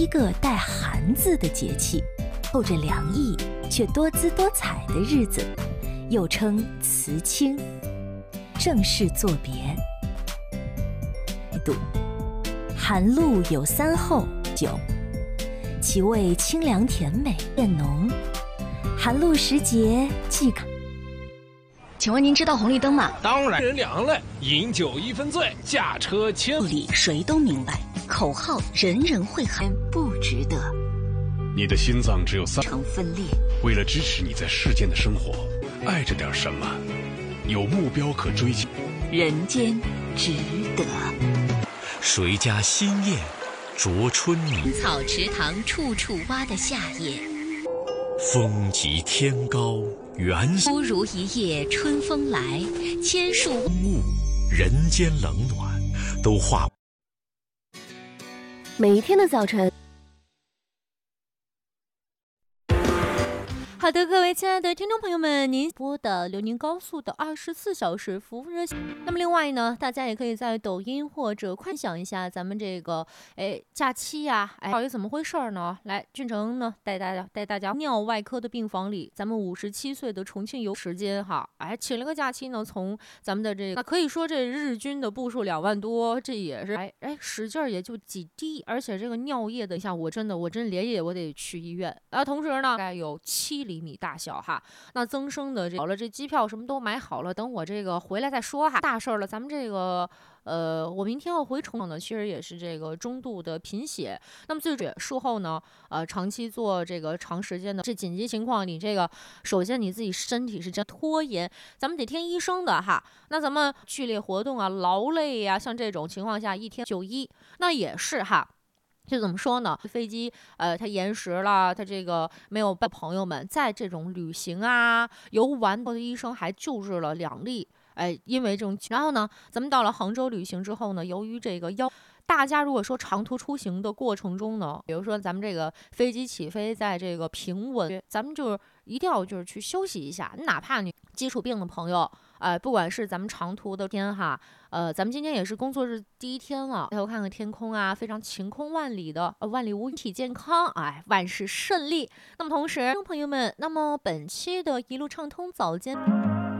一个带寒字的节气，透着凉意却多姿多彩的日子，又称辞青。正式作别。寒露有三候酒，其味清凉甜美渐浓。寒露时节即可。 请问您知道红绿灯吗？ 当然，人凉了，饮酒一分醉，驾车千里谁都明白，口号人人会喊，不值得。 你的心脏只有3 成分裂。 为了支持你在世间的生活，爱着点什么，有目标可追求， 人间值得。 谁家新燕啄春泥？ 草池塘处处蛙的夏夜。 风急天高原忽如一夜春风来，千树雾，人间冷暖都化。 每一天的早晨。 好的，各位亲爱的听众朋友们，您播的辽宁高速的24小时服务热线。那么另外呢，大家也可以在抖音或者快享一下咱们这个假期呀，到底怎么回事呢？来，俊成呢带大家尿外科的病房里，咱们57岁的重庆游时间哈，请了个假期呢，从咱们的这个，那可以说这日均的步数2万多，这也是使劲也就几滴，而且这个尿液的一下，我真连夜我得去医院，同时呢，大概有7厘米大小哈，那增生的好了，这机票什么都买好了，等我这个回来再说哈。大事了，咱们这个我明天要回重庆呢，其实也是这个中度的贫血。那么最主要术后呢，长期做这个长时间的这紧急情况，你这个首先你自己身体是真拖延，咱们得听医生的哈。那咱们剧烈活动啊、劳累呀，像这种情况下1天就医，那也是哈。就怎么说呢？飞机它延时了，它这个没有办朋友们在这种旅行啊游玩的医生还救治了2例，因为这种，然后呢，咱们到了杭州旅行之后呢，由于这个大家如果说长途出行的过程中呢，比如说咱们这个飞机起飞在这个平稳，咱们就是一定要就是去休息一下，哪怕你基础病的朋友。不管是咱们长途的天哈，咱们今天也是工作日第1天了，抬头看看天空啊，非常晴空万里的，万里无云，体健康，万事顺利。那么同时，朋友们，那么本期的一路畅通早间。